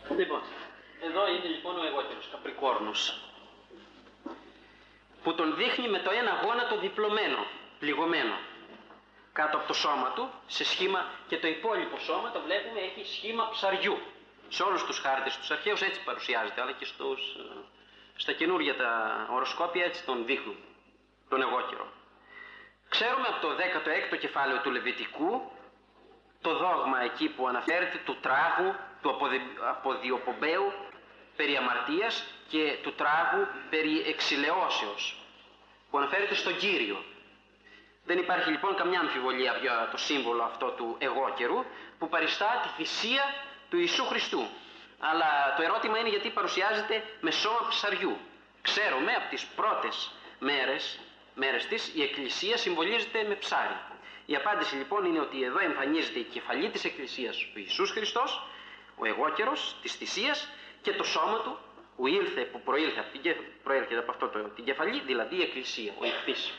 Λοιπόν, εδώ είναι λοιπόν ο εγώκερος Καπρικόρνος, που τον δείχνει με το ένα γόνατο διπλωμένο, πληγωμένο κάτω από το σώμα του, σε σχήμα, και το υπόλοιπο σώμα το βλέπουμε έχει σχήμα ψαριού. Σε όλους τους χάρτες τους αρχαίους έτσι παρουσιάζεται, αλλά και στα καινούργια τα οροσκόπια έτσι τον δείχνουν, τον εγώκερο. Ξέρουμε από το 16ο κεφάλαιο του Λεβιτικού το δόγμα εκεί που αναφέρεται του τράγου, του αποδιοπομπαίου περί αμαρτίας και του τράγου περί εξηλαιώσεως, που αναφέρεται στον Κύριο. Δεν υπάρχει λοιπόν καμιά αμφιβολία για το σύμβολο αυτό του εγώκερου που παριστά τη θυσία του Ιησού Χριστού. Αλλά το ερώτημα είναι γιατί παρουσιάζεται με σώμα ψαριού. Ξέρουμε από τις πρώτες μέρες της η Εκκλησία συμβολίζεται με ψάρι. Η απάντηση λοιπόν είναι ότι εδώ εμφανίζεται η κεφαλή της Εκκλησίας, ο Ιησούς Χριστός, ο εγώκερος της θυσίας, και το σώμα του που προήλθε από αυτό την κεφαλή, δηλαδή η Εκκλησία, ο ιχθύς.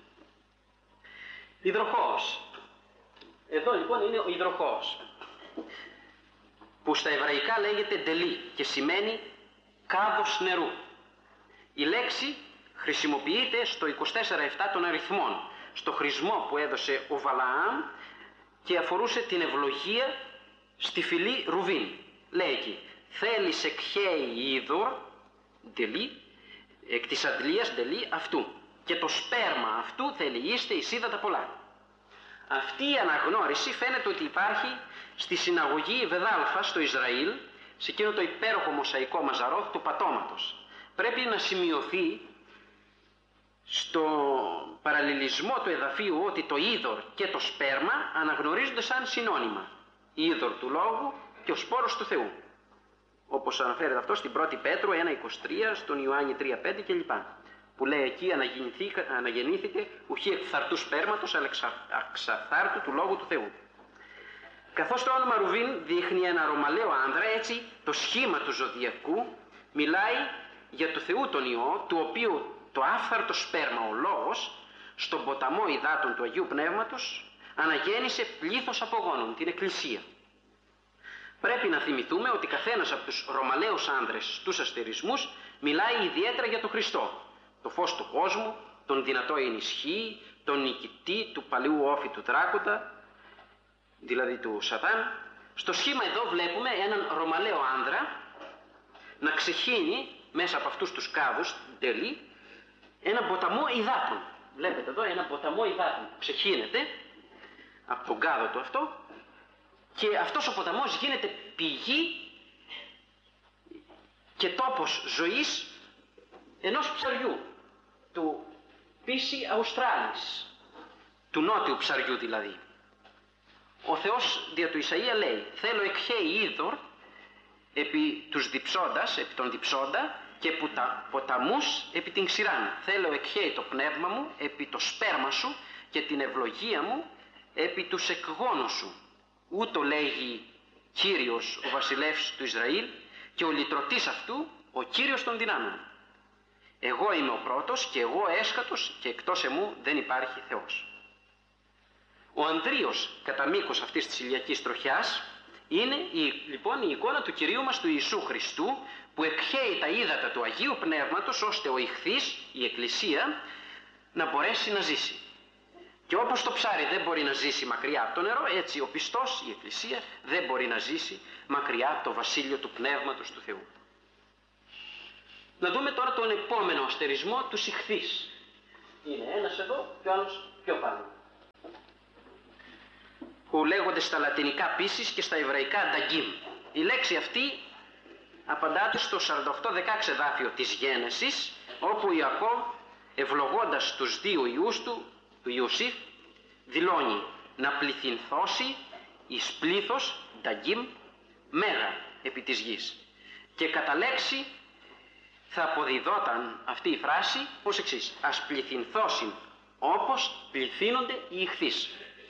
Υδροχόος. Εδώ λοιπόν είναι ο υδροχόος, που στα εβραϊκά λέγεται ντελή και σημαίνει κάδος νερού. Η λέξη χρησιμοποιείται στο 24-7 των αριθμών, στο χρησμό που έδωσε ο Βαλαάμ και αφορούσε την ευλογία στη φυλή Ρουβίν. Λέει εκεί, θέλεις εκχέει είδωρ, ντελή, εκ της αντλίας ντελή αυτού, και το σπέρμα αυτού θέλει είστε εις ύδατα πολλά. Αυτή η αναγνώριση φαίνεται ότι υπάρχει στη συναγωγή Βεδάλφα στο Ισραήλ, σε εκείνο το υπέροχο μοσαϊκό μαζαρόθ του πατώματος. Πρέπει να σημειωθεί στο παραλληλισμό του εδαφίου ότι το είδωρ και το σπέρμα αναγνωρίζονται σαν συνώνυμα. Είδωρ του λόγου και ο σπόρος του Θεού, όπως αναφέρεται αυτό στην 1η Πέτρου 1.23, στον Ιωάννη 3.5 κλπ. Που λέει εκεί αναγεννήθηκε ουχή εκφθαρτού σπέρματος αλλά εξαφθάρτου του λόγου του Θεού. Καθώς το όνομα Ρουβίν δείχνει ένα ρωμαλαίο άνδρα, έτσι το σχήμα του ζωδιακού μιλάει για του Θεού τον Υιό, του οποίου το άφθαρτο σπέρμα, ο λόγος, στον ποταμό υδάτων του Αγίου Πνεύματος αναγέννησε πλήθος απογόνων, την Εκκλησία. Πρέπει να θυμηθούμε ότι καθένας από τους ρωμαλαίους άνδρες στους αστερισμούς μιλάει ιδιαίτερα για τον Χριστό, το φως του κόσμου, τον δυνατό ενισχύει, τον νικητή του παλαιού όφη του Δράκοντα, δηλαδή του Σατάν. Στο σχήμα εδώ βλέπουμε έναν ρωμαλαίο άνδρα να ξεχύνει μέσα από αυτούς τους κάδους, τελεί, ένα ποταμό υδάτων. Βλέπετε εδώ ένα ποταμό υδάτων που ξεχύνεται από τον κάδο του αυτό, και αυτός ο ποταμός γίνεται πηγή και τόπος ζωής ενός ψαριού, του Πίση Αουστράλης, του νότιου ψαριού δηλαδή. Ο Θεός δια του Ισαΐα λέει, θέλω εκχέει είδωρ επί τους διψώντας, επί τον διψώντα, και που τα ποταμούς επί την ξηράν. Θέλω εκχέει το πνεύμα μου επί το σπέρμα σου και την ευλογία μου επί τους εκγόνους σου. Ούτω λέγει Κύριος ο βασιλεύς του Ισραήλ και ο λυτρωτής αυτού ο Κύριος των δυνάμεων. Εγώ είμαι ο πρώτος και εγώ έσχατος και εκτός εμού δεν υπάρχει Θεός. Ο Ανδρείος κατά μήκος αυτής της ηλιακής τροχιάς είναι λοιπόν η εικόνα του Κυρίου μας του Ιησού Χριστού, που εκχέει τα ύδατα του Αγίου Πνεύματος ώστε ο ιχθύς, η Εκκλησία, να μπορέσει να ζήσει. Και όπως το ψάρι δεν μπορεί να ζήσει μακριά από το νερό, έτσι ο πιστός, η Εκκλησία, δεν μπορεί να ζήσει μακριά από το βασίλειο του Πνεύματος του Θεού. Να δούμε τώρα τον επόμενο αστερισμό του ιχθύς. Είναι ένας εδώ και ο άλλος πιο πάνω, που λέγονται στα λατινικά πίσης και στα εβραϊκά νταγκίμ. Η λέξη αυτή απαντάται στο 48-16 εδάφιο της Γένεσης, όπου Ιακώβ, ευλογώντας τους δύο ιούς του Ιωσήφ, δηλώνει να πληθυνθώσει εις πλήθος νταγκίμ μέγα επί της γης. Και κατά λέξη θα αποδιδόταν αυτή η φράση ως εξής, ας πληθυνθώσει όπως πληθύνονται οι ιχθύς.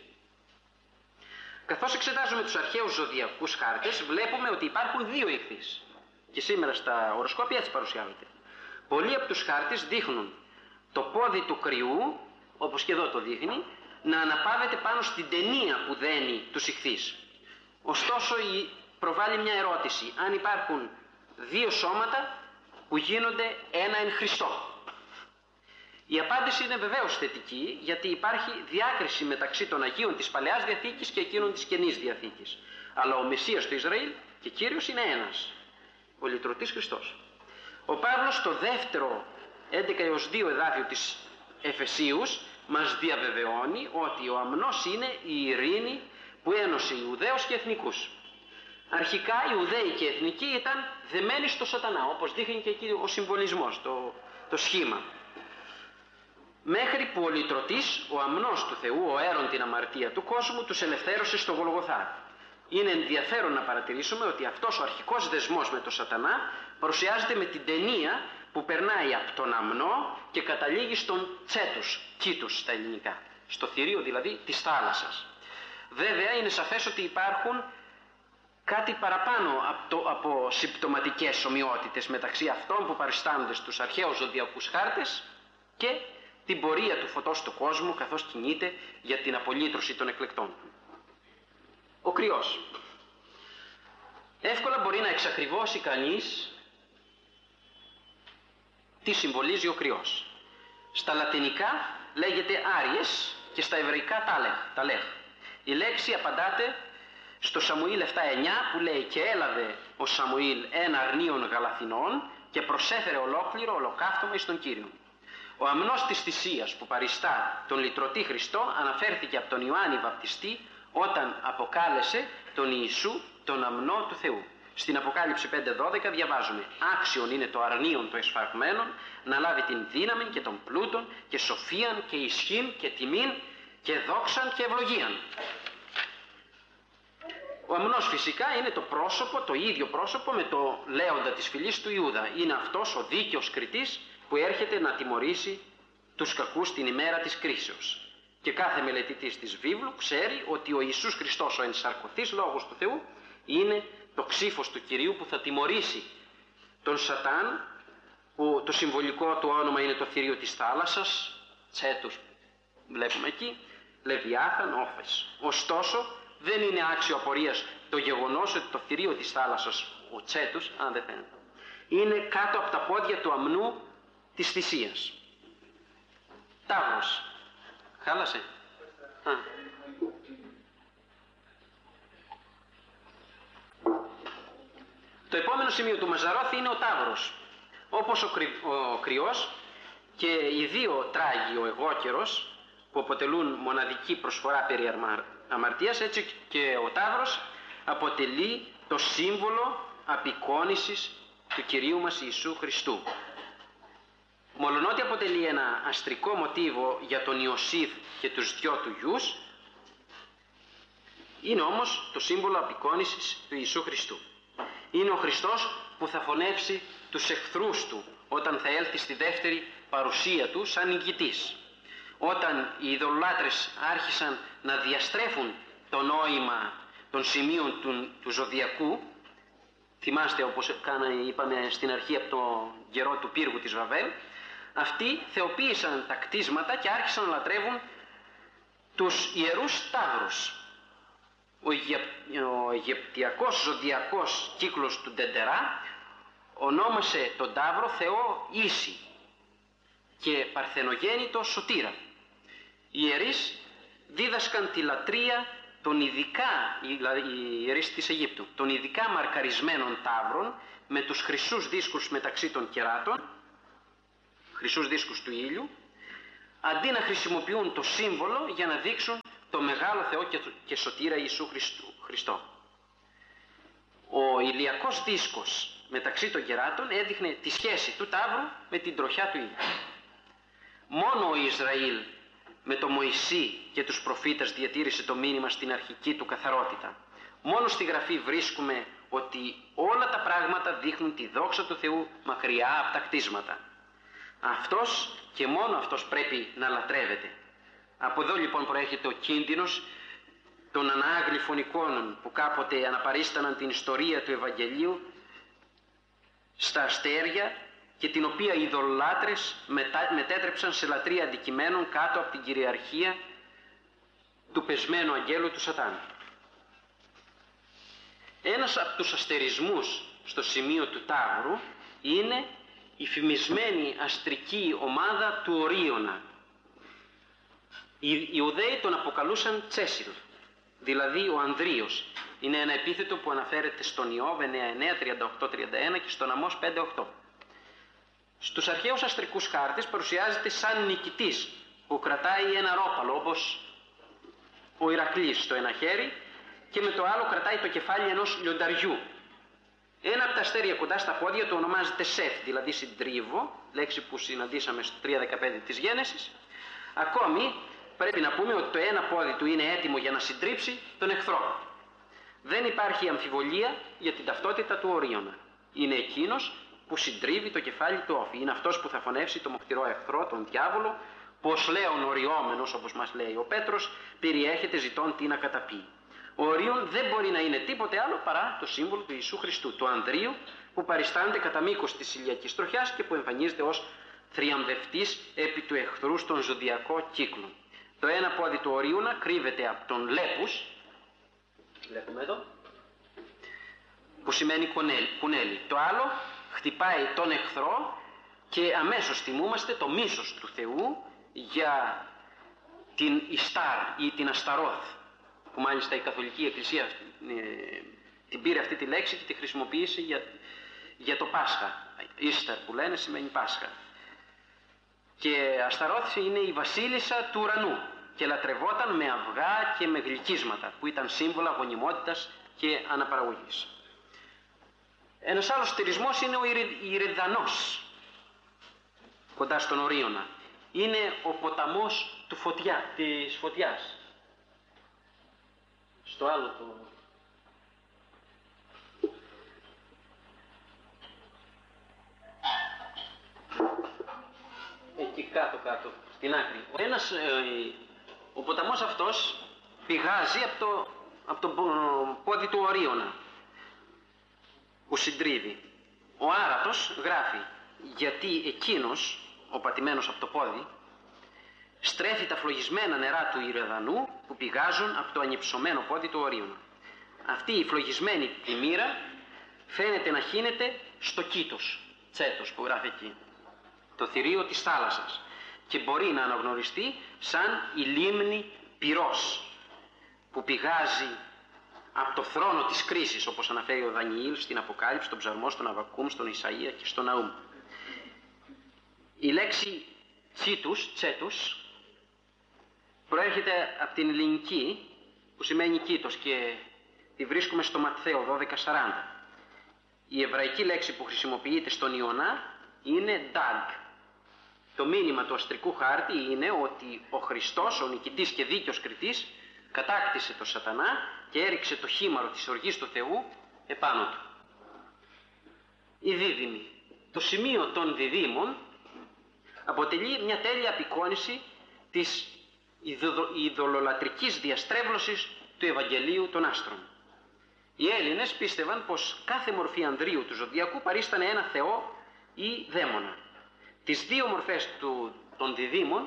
Καθώς εξετάζουμε τους αρχαίους ζωδιακούς χάρτες, βλέπουμε ότι υπάρχουν δύο ιχθύς. Και σήμερα στα οροσκόπια έτσι παρουσιάζονται. Πολλοί από τους χάρτες δείχνουν το πόδι του κρυού, όπως και εδώ το δείχνει, να αναπαύεται πάνω στην ταινία που δένει τους ιχθύς. Ωστόσο η προβάλλει μια ερώτηση. Αν υπάρχουν δύο σώματα που γίνονται ένα εν Χριστώ. Η απάντηση είναι βεβαίως θετική, γιατί υπάρχει διάκριση μεταξύ των Αγίων της Παλαιάς Διαθήκης και εκείνων της Καινής Διαθήκης. Αλλά ο Μεσσίας του Ισραήλ και Κύριος είναι ένας, ο λυτρωτής Χριστός. Ο Παύλος στο δεύτερο 11-2 εδάφιο της Εφεσίους μας διαβεβαιώνει ότι ο αμνός είναι η ειρήνη που ένωσε Ιουδαίους και εθνικούς. Αρχικά οι Ιουδαίοι και οι εθνικοί ήταν δεμένοι στο σατανά, όπως δείχνει και εκεί ο συμβολισμός, το σχήμα. Μέχρι που ο λυτρωτής, ο αμνός του Θεού, ο αίρον την αμαρτία του κόσμου, τους ελευθέρωσε στο Γολγοθά. Είναι ενδιαφέρον να παρατηρήσουμε ότι αυτός ο αρχικός δεσμός με τον σατανά παρουσιάζεται με την ταινία που περνάει από τον αμνό και καταλήγει στον τσέτους, κήτους στα ελληνικά, στο θηρίο δηλαδή της θάλασσας. Βέβαια είναι σαφές ότι υπάρχουν κάτι παραπάνω από συμπτωματικές ομοιότητες μεταξύ αυτών που παριστάνονται στους αρχαίους ζωδιακούς χάρτες και την πορεία του φωτός του κόσμου καθώς κινείται για την απολύτρωση των εκλεκτών του. Ο κρυός. Εύκολα μπορεί να εξακριβώσει κανείς τι συμβολίζει ο κρυός. Στα λατινικά λέγεται άριες και στα εβραϊκά ταλέχ. Η λέξη απαντάται στο Σαμουήλ 7-9 που λέει «Και έλαβε ο Σαμουήλ ένα αρνίον γαλαθινών και προσέφερε ολόκληρο ολοκαύτωμα εις τον Κύριον». Ο αμνός της θυσίας που παριστά τον λυτρωτή Χριστό αναφέρθηκε από τον Ιωάννη Βαπτιστή όταν αποκάλεσε τον Ιησού τον αμνό του Θεού. Στην Αποκάλυψη 5-12 διαβάζουμε «Άξιον είναι το αρνίον το εσφαγμένον να λάβει την δύναμη και τον πλούτον και σοφίαν και ισχύν και τιμήν και δόξαν και ευλογίαν». Ο αμνός φυσικά είναι το πρόσωπο, το ίδιο πρόσωπο με το λέοντα της φυλής του Ιούδα. Είναι αυτός ο δίκαιος κριτής που έρχεται να τιμωρήσει τους κακούς την ημέρα της κρίσεως. Και κάθε μελετητής της βίβλου ξέρει ότι ο Ιησούς Χριστός, ο ενσαρκωθής Λόγος του Θεού, είναι το ξύφος του Κυρίου που θα τιμωρήσει τον Σατάν, που το συμβολικό του όνομα είναι το θηρίο της θάλασσας, τσέτους βλέπουμε εκεί, Λεβιάθαν, Όφες. Ωστόσο δεν είναι άξιο απορίας το γεγονός ότι το θηρίο της θάλασσας, ο τσέτους, αν δεν φαίνεται, είναι κάτω από τα πόδια του αμνού της θυσίας. Ταύρος. Χάλασε. Το επόμενο σημείο του Μαζαρόθ είναι ο Ταύρος. Όπως ο κρυός και οι δύο τράγοι, ο εγώκερος, που αποτελούν μοναδική προσφορά περί αμαρτίας, έτσι και ο Ταύρος αποτελεί το σύμβολο απεικόνησης του Κυρίου μας Ιησού Χριστού. Μολονότι αποτελεί ένα αστρικό μοτίβο για τον Ιωσήφ και τους δυο του γιους, είναι όμως το σύμβολο απεικόνησης του Ιησού Χριστού. Είναι ο Χριστός που θα φωνεύσει τους εχθρούς του όταν θα έλθει στη δεύτερη παρουσία του σαν ηγητής. Όταν οι ειδωλολάτρες άρχισαν να διαστρέφουν το νόημα των σημείων του ζωδιακού, θυμάστε όπως είπαμε στην αρχή από το καιρό του πύργου της Βαβέλ, αυτοί θεοποίησαν τα κτίσματα και άρχισαν να λατρεύουν τους ιερούς ταύρους. Ο Αιγυπτιακός ζωδιακός κύκλος του Ντεντερά ονόμασε τον ταύρο Θεό Ίση και παρθενογέννητο Σωτήρα. Οι ιερείς δίδασκαν τη λατρεία των ειδικά, οι ιερείς της Αιγύπτου, των ειδικά μαρκαρισμένων ταύρων με τους χρυσούς δίσκους μεταξύ των κεράτων, χρυσούς δίσκους του ήλιου, αντί να χρησιμοποιούν το σύμβολο για να δείξουν το μεγάλο Θεό και Σωτήρα Ιησού Χριστό. Ο ηλιακός δίσκος μεταξύ των κεράτων έδειχνε τη σχέση του ταύρου με την τροχιά του ήλιου. Μόνο ο Ισραήλ με το Μωυσή και τους προφήτες διατήρησε το μήνυμα στην αρχική του καθαρότητα. Μόνο στη Γραφή βρίσκουμε ότι όλα τα πράγματα δείχνουν τη δόξα του Θεού μακριά από τα κτίσματα. Αυτός και μόνο αυτός πρέπει να λατρεύεται. Από εδώ λοιπόν προέρχεται ο κίνδυνος των ανάγλυφων εικόνων που κάποτε αναπαρίσταναν την ιστορία του Ευαγγελίου στα αστέρια και την οποία οι ειδωλολάτρες μετέτρεψαν σε λατρεία αντικειμένων κάτω από την κυριαρχία του πεσμένου αγγέλου του Σατάν. Ένας από τους αστερισμούς στο σημείο του Ταύρου είναι η φημισμένη αστρική ομάδα του Ορίωνα. Οι Ιουδαίοι τον αποκαλούσαν Τσέσιλ, δηλαδή ο Ανδρείος. Είναι ένα επίθετο που αναφέρεται στον Ιώβ 9:9, 38-31 και στον Αμώς 5:8. Στους αρχαίους αστρικούς χάρτες παρουσιάζεται σαν νικητής που κρατάει ένα ρόπαλο, όπως ο Ηρακλής στο ένα χέρι, και με το άλλο κρατάει το κεφάλι ενός λιονταριού. Ένα από τα αστέρια κοντά στα πόδια του ονομάζεται Σεφ, δηλαδή συντρίβο, λέξη που συναντήσαμε στο 3:15 της Γένεσης. Ακόμη πρέπει να πούμε ότι το ένα πόδι του είναι έτοιμο για να συντρίψει τον εχθρό. Δεν υπάρχει αμφιβολία για την ταυτότητα του Ορίωνα. Είναι εκείνος που συντρίβει το κεφάλι του Όφη. Είναι αυτός που θα φωνεύσει το μοχτηρό εχθρό, τον διάβολο, που ως λέον οριόμενος, όπως μας λέει ο Πέτρος, περιέχεται ζητών τι να καταπεί. Ο Ορίων δεν μπορεί να είναι τίποτε άλλο παρά το σύμβολο του Ιησού Χριστού, του Ανδρείου, που παριστάνεται κατά μήκος της ηλιακής τροχιάς και που εμφανίζεται ως θριαμβευτής επί του εχθρού στον ζωδιακό κύκλο. Το ένα πόδι του Ορίωνα κρύβεται από τον Λέπους, βλέπουμε εδώ, που σημαίνει κουνέλι. Το άλλο χτυπάει τον εχθρό και αμέσως θυμούμαστε το μίσος του Θεού για την Ιστάρ ή την Ασταρόθ, που μάλιστα η Καθολική Εκκλησία την πήρε αυτή τη λέξη και τη χρησιμοποίησε για το Πάσχα. Ίσταρ που λένε σημαίνει Πάσχα. Και Ασταρόθ είναι η βασίλισσα του ουρανού και λατρευόταν με αυγά και με γλυκίσματα, που ήταν σύμβολα γονιμότητας και αναπαραγωγής. Ένας άλλος στερισμός είναι ο Ηριδανός, κοντά στον Ορίωνα. Είναι ο ποταμός της φωτιάς. Στο άλλο το... εκεί κάτω, στην άκρη. Ο ποταμός αυτός πηγάζει από το πόδι του Ορίωνα, που συντρίβει. Ο Άρατος γράφει, γιατί εκείνος, ο πατημένος από το πόδι, στρέφει τα φλογισμένα νερά του Ηρεδανού που πηγάζουν από το ανυψωμένο πόδι του Ορίωνα. Αυτή η φλογισμένη πλημμύρα φαίνεται να χύνεται στο Κήτος, Τσέτος που γράφει εκεί, το θηρίο της θάλασσας, και μπορεί να αναγνωριστεί σαν η λίμνη Πυρός, που πηγάζει από το θρόνο της κρίσης, όπως αναφέρει ο Δανιήλ στην Αποκάλυψη, στον Ψαλμό, στον Αβακούμ, στον Ισαΐα και στον Ναούμ. Η λέξη Τσέτους, προέρχεται από την ελληνική, που σημαίνει Κήτος, και τη βρίσκουμε στο Ματθαίο 12:40. Η εβραϊκή λέξη που χρησιμοποιείται στον Ιωνά είναι Dag. Το μήνυμα του αστρικού χάρτη είναι ότι ο Χριστός, ο νικητής και δίκαιος κριτής, κατάκτησε το σατανά και έριξε το χήμαρο της οργής του Θεού επάνω του. Οι δίδυμοι. Το σημείο των διδύμων αποτελεί μια τέλεια απεικόνηση της ειδωλολατρικής διαστρέβλωσης του Ευαγγελίου των Άστρων. Οι Έλληνες πίστευαν πως κάθε μορφή ανδρείου του ζωδιακού παρίστανε ένα θεό ή δαίμονα. Τις δύο μορφές των διδύμων,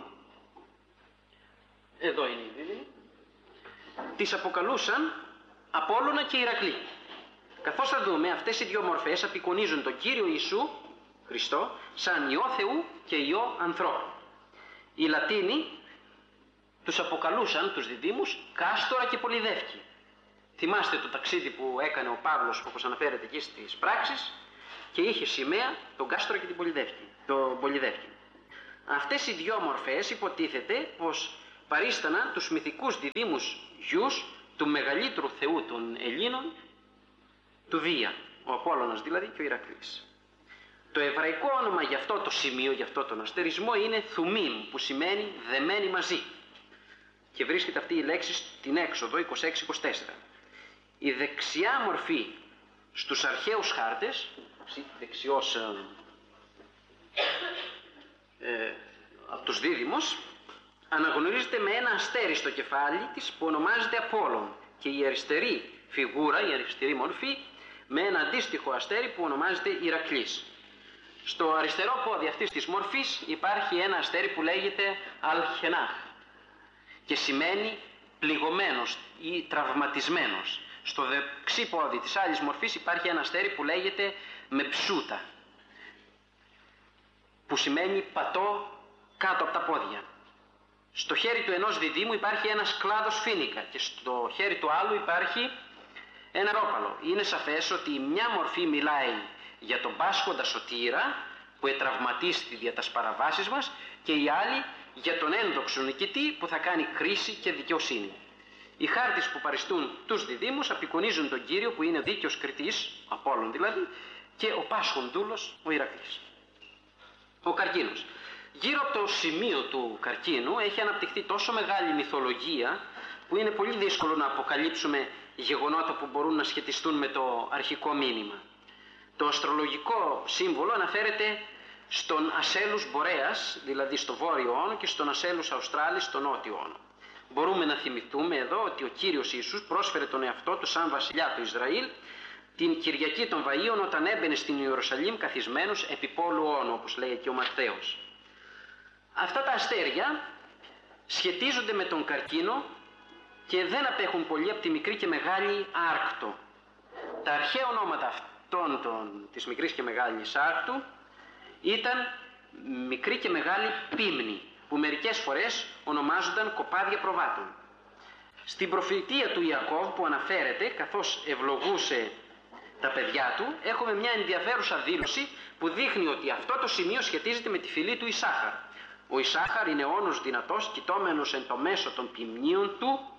εδώ είναι οι δίδυμοι, τις αποκαλούσαν Απόλλωνα και Ηρακλή. Καθώς θα δούμε, αυτές οι δύο μορφές απεικονίζουν τον Κύριο Ιησού Χριστό σαν Υιό Θεού και Υιό ανθρώπου. Οι Λατίνοι τους αποκαλούσαν τους διδύμους Κάστορα και Πολυδεύκη. Θυμάστε το ταξίδι που έκανε ο Παύλος, όπως αναφέρεται εκεί στις πράξεις, και είχε σημαία τον Κάστορα και την Πολυδεύκη. Αυτές οι δύο μορφές υποτίθεται πως παρίσταναν τους μυθικούς διδύμους γιους του μεγαλύτερου θεού των Ελλήνων, του Δία, ο Απόλλωνας δηλαδή και ο Ηρακλής. Το εβραϊκό όνομα για αυτό το σημείο, για αυτό τον αστερισμό, είναι Θουμίμ, που σημαίνει δεμένοι μαζί, και βρίσκεται αυτή η λέξη στην Έξοδο 26-24. Η δεξιά μορφή στους αρχαίους χάρτες, δεξιός από τους δίδυμους, αναγνωρίζεται με ένα αστέρι στο κεφάλι της που ονομάζεται Απόλλων, και η αριστερή φιγούρα, η αριστερή μορφή, με ένα αντίστοιχο αστέρι που ονομάζεται Ηρακλής. Στο αριστερό πόδι αυτής της μορφής υπάρχει ένα αστέρι που λέγεται Αλχενάχ και σημαίνει πληγωμένος ή τραυματισμένος. Στο δεξί πόδι της άλλης μορφής υπάρχει ένα αστέρι που λέγεται με ψούτα, που σημαίνει πατώ κάτω από τα πόδια. Στο χέρι του ενός διδήμου υπάρχει ένας κλάδος φοίνικα και στο χέρι του άλλου υπάρχει ένα ρόπαλο. Είναι σαφές ότι μια μορφή μιλάει για τον πάσχοντα σωτήρα που ετραυματίστηκε δια τας παραβάσεις μας και η άλλη για τον ένδοξο νικητή που θα κάνει κρίση και δικαιοσύνη. Οι χάρτες που παριστούν τους διδήμους απεικονίζουν τον Κύριο που είναι δίκαιος κριτής, Απόλλων δηλαδή, και ο πάσχων δούλος, ο Ηρακλής. Ο καρκίνος. Γύρω από το σημείο του καρκίνου έχει αναπτυχθεί τόσο μεγάλη μυθολογία που είναι πολύ δύσκολο να αποκαλύψουμε γεγονότα που μπορούν να σχετιστούν με το αρχικό μήνυμα. Το αστρολογικό σύμβολο αναφέρεται στον Ασέλους Μπορέας, δηλαδή στο βόρειο όνο, και στον Ασέλους Αυστράλης, στο νότιο όνο. Μπορούμε να θυμηθούμε εδώ ότι ο Κύριος Ιησούς πρόσφερε τον εαυτό του σαν βασιλιά του Ισραήλ την Κυριακή των Βαΐων όταν έμπαινε στην Ιερουσαλήμ καθισμένος επί πόλου όνου, όπως λέει και ο Ματθαίος. Αυτά τα αστέρια σχετίζονται με τον καρκίνο και δεν απέχουν πολύ από τη μικρή και μεγάλη Άρκτο. Τα αρχαία ονόματα αυτών της μικρής και μεγάλης Άρκτου ήταν μικρή και μεγάλη Πίμνη, που μερικές φορές ονομάζονταν κοπάδια προβάτων. Στην προφητεία του Ιακώβ που αναφέρεται καθώς ευλογούσε τα παιδιά του, έχουμε μια ενδιαφέρουσα δήλωση που δείχνει ότι αυτό το σημείο σχετίζεται με τη φυλή του Ισάχαρ. Ο Ισάχαρ είναι όνος δυνατός, κοιτόμενος εν το μέσο των ποιμνίων του,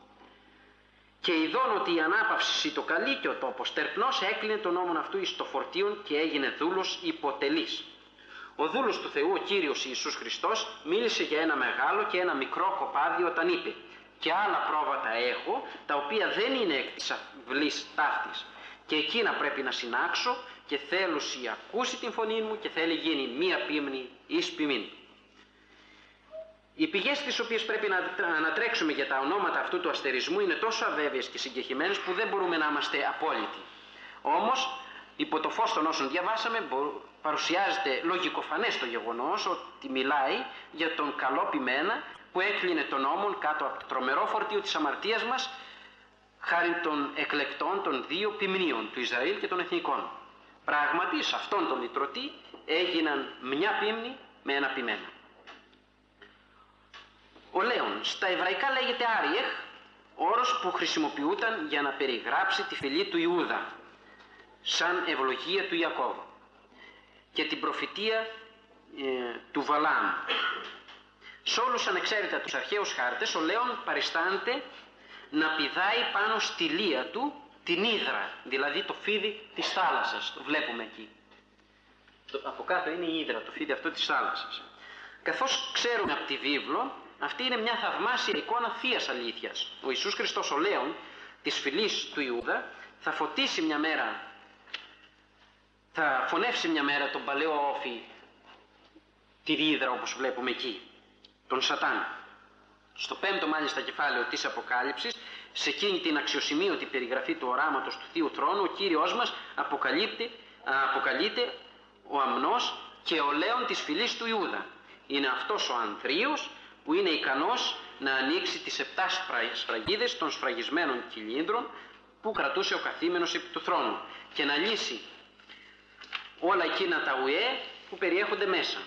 και ειδών ότι η ανάπαυση το καλεί και ο τόπος τερπνός έκλεινε τον νόμον αυτού εις το φορτίον και έγινε δούλος υποτελής. Ο δούλος του Θεού, ο Κύριος Ιησούς Χριστός, μίλησε για ένα μεγάλο και ένα μικρό κοπάδι όταν είπε «Και άλλα πρόβατα έχω, τα οποία δεν είναι εκ της αυλής ταύτης, και εκείνα πρέπει να συνάξω και θέλουσι ακούσει την φωνή μου και θέλει γίνει μία πίμνη εις ποιμήν». Οι πηγές τις οποίες πρέπει να ανατρέξουμε για τα ονόματα αυτού του αστερισμού είναι τόσο αβέβαιες και συγκεκριμένες που δεν μπορούμε να είμαστε απόλυτοι. Όμως, υπό το φως των όσων διαβάσαμε, παρουσιάζεται λογικοφανές το γεγονός ότι μιλάει για τον καλό ποιμένα που έκλεινε τον νόμον κάτω από το τρομερό φορτίο της αμαρτίας μας, χάρη των εκλεκτών των δύο ποιμνίων, του Ισραήλ και των εθνικών. Πράγματι, σε αυτόν τον λυτρωτή έγιναν μια πίμνη με ένα ποιμένα. Ο Λέων, στα εβραϊκά λέγεται Άριεχ, όρος που χρησιμοποιούταν για να περιγράψει τη φυλή του Ιούδα, σαν ευλογία του Ιακώβ, και την προφητεία του Βαλάμ. Σε όλους ανεξαίρετα τους αρχαίους χάρτες, ο Λέων παριστάνεται να πηδάει πάνω στη λία του την ύδρα, δηλαδή το φίδι της θάλασσας, το βλέπουμε εκεί. Από κάτω είναι η ύδρα, το φίδι αυτό της θάλασσας. Καθώς ξέρουμε από τη βίβλο, αυτή είναι μια θαυμάσια εικόνα θείας αλήθειας. Ο Ιησούς Χριστός, ο Λέων της φυλής του Ιούδα, θα φωτίσει μια μέρα, θα φωνεύσει μια μέρα τον παλαιό όφη, τη ρίδρα όπως βλέπουμε εκεί, τον Σατάν. Στο 5ο μάλιστα κεφάλαιο της Αποκάλυψης, σε εκείνη την αξιοσημείωτη περιγραφή του οράματος του Θείου Θρόνου, ο Κύριος μας αποκαλείται ο αμνός και ο Λέων της φυλής του Ιούδα. Είναι αυτός ο Ανδρείος που είναι ικανός να ανοίξει τις 7 σφραγίδες των σφραγισμένων κυλίνδρων που κρατούσε ο καθήμενος επί του θρόνου και να λύσει όλα εκείνα τα ουέ που περιέχονται μέσα.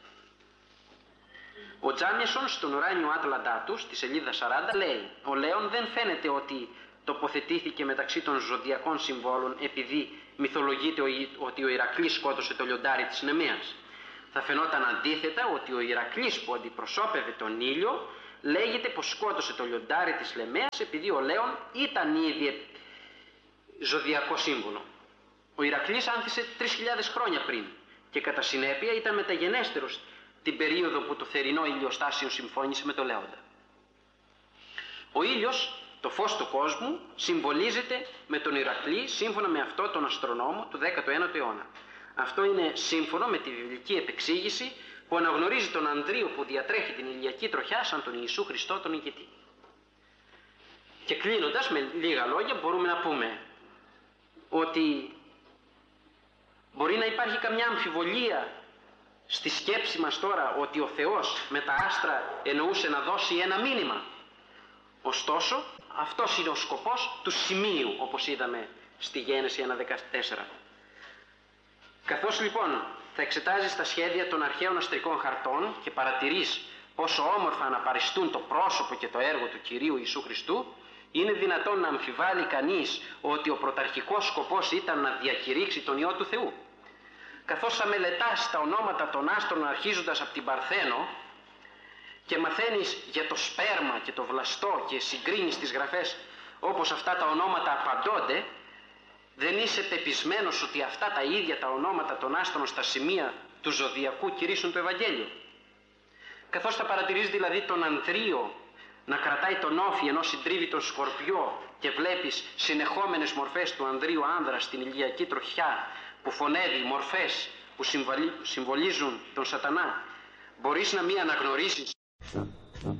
Ο Τζάμιεσον στον ουράνιο άτλαντά του, στη σελίδα 40, λέει «Ο Λέων δεν φαίνεται ότι τοποθετήθηκε μεταξύ των ζωδιακών συμβόλων επειδή μυθολογείται ότι ο Ηρακλής σκότωσε το λιοντάρι της Νεμαίας. Θα φαινόταν αντίθετα ότι ο Ηρακλής που αντιπροσώπευε τον ήλιο λέγεται πως σκότωσε το λιοντάρι της Λεμαίας επειδή ο Λέων ήταν ήδη ζωδιακό σύμβολο. Ο Ηρακλής άνθησε 3.000 χρόνια πριν και κατά συνέπεια ήταν μεταγενέστερος την περίοδο που το θερινό ηλιοστάσιο συμφώνησε με το Λέοντα. Ο ήλιος, το φως του κόσμου, συμβολίζεται με τον Ηρακλή σύμφωνα με αυτό τον αστρονόμο του 19ου αιώνα. Αυτό είναι σύμφωνο με τη βιβλική επεξήγηση που αναγνωρίζει τον Ανδρείο που διατρέχει την ηλιακή τροχιά σαν τον Ιησού Χριστό τον νικητή. Και κλείνοντας με λίγα λόγια μπορούμε να πούμε ότι μπορεί να υπάρχει καμιά αμφιβολία στη σκέψη μας τώρα ότι ο Θεός με τα άστρα εννοούσε να δώσει ένα μήνυμα. Ωστόσο, Αυτός είναι ο σκοπός του σημείου, όπως είδαμε στη Γένεση 1.14. Καθώς λοιπόν θα εξετάζεις τα σχέδια των αρχαίων αστρικών χαρτών και παρατηρείς πόσο όμορφα αναπαριστούν το πρόσωπο και το έργο του Κυρίου Ιησού Χριστού, είναι δυνατόν να αμφιβάλλει κανείς ότι ο πρωταρχικός σκοπός ήταν να διακηρύξει τον Υιό του Θεού? Καθώς θα μελετάς τα ονόματα των άστρων αρχίζοντας από την Παρθένο και μαθαίνεις για το σπέρμα και το βλαστό και συγκρίνεις τις γραφές όπως αυτά τα ονόματα απαντώνται, δεν είσαι πεπισμένος ότι αυτά τα ίδια τα ονόματα των άστρων στα σημεία του ζωδιακού κηρύσσουν το Ευαγγέλιο? Καθώς θα παρατηρείς δηλαδή τον Ανδρείο να κρατάει τον όφι ενώ συντρίβει τον Σκορπιό και βλέπεις συνεχόμενες μορφές του Ανδρείου άνδρα στην ηλιακή τροχιά που φωνεύει, μορφές που συμβολίζουν τον Σατανά, μπορείς να μην αναγνωρίσεις